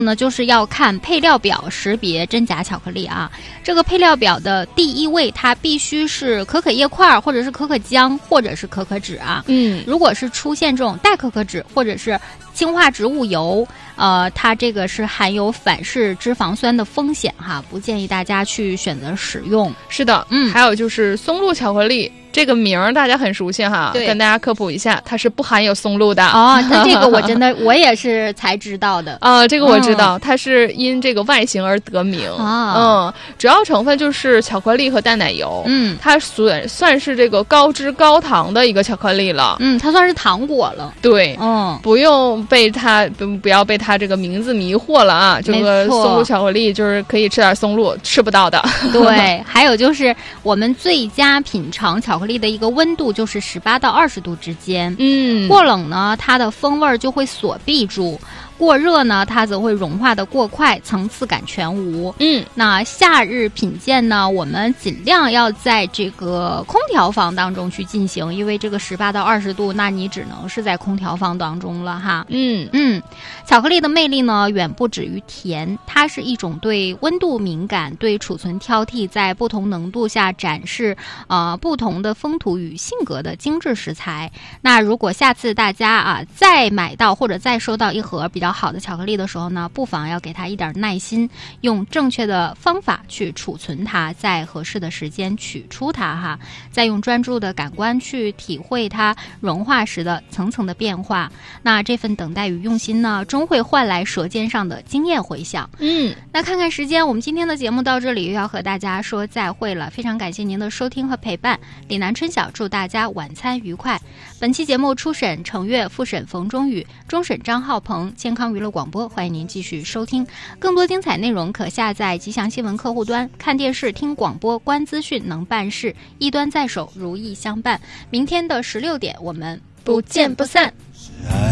呢，就是要看配料表识别真假巧克力啊。这个配料表的第一位，它必须是可可叶块，或者是可可浆，或者是可可脂啊。如果是出现这种代可可脂或者是氢化植物油，它这个是含有反式脂肪酸的风险哈，不建议大家去选择使用。 是的，还有就是松露巧克力。这个名儿大家很熟悉哈，跟大家科普一下，它是不含有松露的哦。那这个我也是才知道的这个我知道，它是因这个外形而得名主要成分就是巧克力和淡奶油它算是这个高脂高糖的一个巧克力了它算是糖果了。 对不用被它不要被它这个名字迷惑了啊。这个松露巧克力就是可以吃点松露，吃不到的对，还有就是我们最佳品尝巧克力的一个温度就是18到20度之间。过冷呢，它的风味就会锁闭住；过热呢，它则会融化的过快，层次感全无。那夏日品鉴呢，我们尽量要在这个空调房当中去进行，因为这个18到20度，那你只能是在空调房当中了哈。巧克力的魅力呢，远不止于甜，它是一种对温度敏感、对储存挑剔，在不同浓度下展示不同的风土与性格的精致食材。那如果下次大家再买到或者再收到一盒比较好的巧克力的时候呢，不妨要给它一点耐心，用正确的方法去储存它，在合适的时间取出它哈，再用专注的感官去体会它融化时的层层的变化。那这份等待与用心呢，终会换来舌尖上的惊艳回响。那看看时间，我们今天的节目到这里又要和大家说再会了，非常感谢您的收听和陪伴。李南春晓祝大家晚餐愉快。本期节目初审程月，复审冯中宇，终审张浩鹏，健康娱乐广播，欢迎您继续收听。更多精彩内容可下载吉祥新闻客户端，看电视听广播观资讯能办事，一端在手如意相伴。明天的16点我们不见不散。